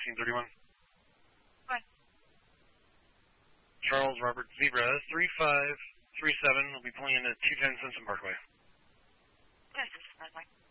1731. Fine. Charles Robert Zebra 3537 will be pulling in at 210 Simpson Parkway. Yes, Simpson Parkway.